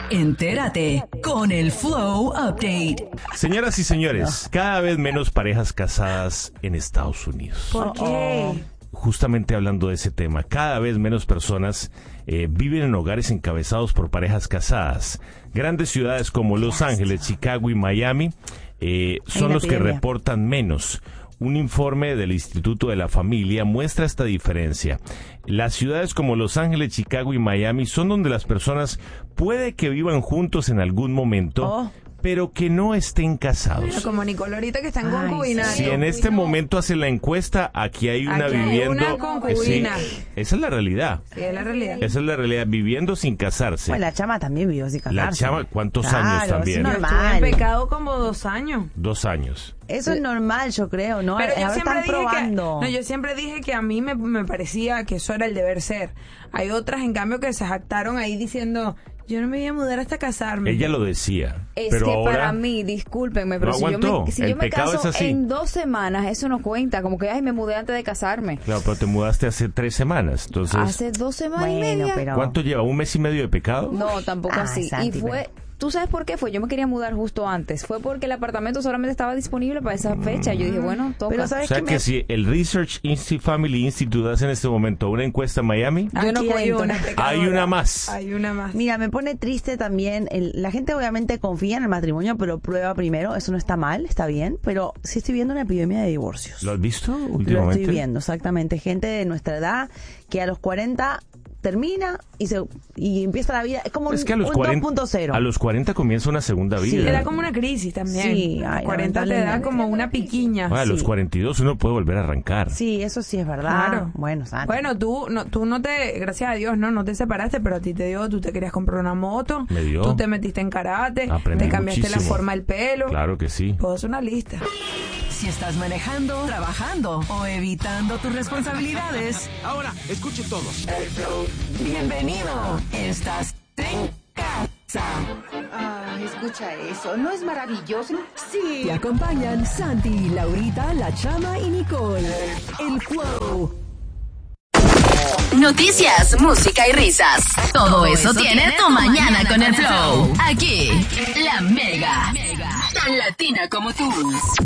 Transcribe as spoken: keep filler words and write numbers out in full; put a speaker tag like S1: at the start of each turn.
S1: Entérate con el Flow Update.
S2: Señoras y señores, cada vez menos parejas casadas en Estados Unidos.
S3: ¿Por qué?
S2: Justamente hablando de ese tema, cada vez menos personas eh, viven en hogares encabezados por parejas casadas. Grandes ciudades como Los Ángeles, Chicago y Miami eh, son los que reportan menos. Un informe del Instituto de la Familia muestra esta diferencia. Las ciudades como Los Ángeles, Chicago y Miami son donde las personas puede que vivan juntos en algún momento, oh. pero que no estén casados.
S3: Pero como Nicole ahorita que está en concubinato.
S2: Si en este momento hace la encuesta, aquí hay una
S3: aquí
S2: viviendo...
S3: Hay una concubina.
S2: Sí, esa es la realidad.
S3: Sí, es la realidad.
S2: Esa es la realidad, viviendo sin casarse.
S4: Pues la chama también vivió sin casarse.
S2: La chama, ¿cuántos
S4: claro,
S2: años también?
S4: Es normal.
S3: Estuve en pecado como dos años.
S2: Dos años.
S4: Eso es normal, yo creo, ¿no?
S3: Pero yo
S4: Ahora
S3: siempre,
S4: están
S3: dije
S4: probando.
S3: que, no, yo siempre dije que a mí me, me parecía que eso era el deber ser. Hay otras, en cambio, que se jactaron ahí diciendo... Yo no me voy a mudar hasta casarme.
S2: Ella lo decía.
S5: Es
S2: pero
S5: que
S2: ahora
S5: para mí, discúlpenme, pero
S2: no
S5: si
S2: aguantó.
S5: yo me, si
S2: El
S5: yo me
S2: pecado
S5: caso
S2: es así.
S5: en dos semanas, eso no cuenta. Como que, ay, me mudé antes de casarme.
S2: Claro, pero te mudaste hace tres semanas. Entonces,
S5: Hace dos semanas
S4: bueno,
S5: y media.
S4: Pero...
S2: ¿cuánto lleva? ¿Un mes y medio de pecado?
S5: No, tampoco
S4: Ah,
S5: así.
S4: Santi,
S5: y fue...
S4: pero...
S5: ¿Tú sabes por qué fue? Yo me quería mudar justo antes. Fue porque el apartamento solamente estaba disponible para esa fecha. Yo dije, bueno, toca.
S4: Pero ¿sabes
S2: O sea
S4: qué
S2: que
S4: me...
S2: si el Research Insti- Family Institute hace en este momento una encuesta en Miami,
S3: Yo no
S4: Aquí hay
S3: cuento.
S4: una.
S2: hay una más.
S3: Hay una más.
S4: Mira, me pone triste también. El, la gente obviamente confía en el matrimonio, pero prueba primero. Eso no está mal, está bien. Pero sí estoy viendo una epidemia de divorcios.
S2: ¿Lo has visto
S4: Lo
S2: últimamente?
S4: estoy viendo, exactamente. Gente de nuestra edad que a los cuarenta termina y se y empieza la vida. Es como
S2: Es
S4: un,
S2: que a los,
S4: un
S2: cuarenta,
S4: dos punto cero.
S2: a los cuarenta comienza una segunda vida.
S4: Sí.
S3: Te da como una crisis también.
S4: Sí, ay,
S3: cuarenta te da
S4: lamentablemente.
S3: como una piquiña.
S2: Ah, a los
S4: sí.
S2: cuarenta y dos uno puede volver a arrancar.
S4: Sí, eso sí es verdad.
S3: Claro.
S4: Bueno, Santi.
S3: Bueno, tú no, tú no te, gracias a Dios, no, no te separaste, pero a ti te dio, tú te querías comprar una moto,
S2: Me dio.
S3: tú te metiste en karate,
S2: Aprendí
S3: te cambiaste
S2: muchísimo.
S3: la forma del pelo.
S2: Claro que sí.
S3: Puedo hacer una lista.
S1: Si estás manejando, trabajando o evitando tus responsabilidades,
S6: Ahora, escuchen todos.
S1: bienvenido. Estás en casa.
S7: Ah, escucha eso, ¿no es maravilloso? Sí.
S1: Te acompañan Santi, Laurita, La Chama y Nicole. El Flow.
S8: Noticias, música y risas. Todo eso tiene tu mañana con el Flow. Aquí, la Mega. Tan latina como tú.